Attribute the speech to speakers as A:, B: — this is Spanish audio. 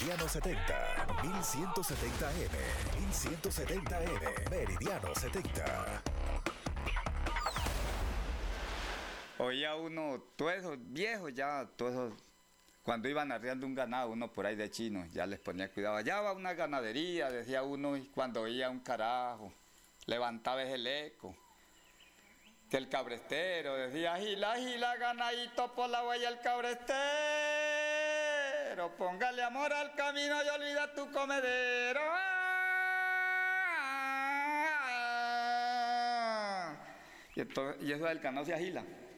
A: Meridiano 70, 1170M, 1170M, Meridiano 70.
B: Oía uno, todos esos viejos ya, todos esos, cuando iban arriando un ganado, uno por ahí de chino, ya les ponía cuidado. Allá va una ganadería, decía uno, y cuando oía un carajo, levantaba ese el eco. Que el cabrestero decía, gila, gila, ganadito por la huella el cabrestero, póngale amor al camino y olvida tu comedero. Y eso del canal se agila.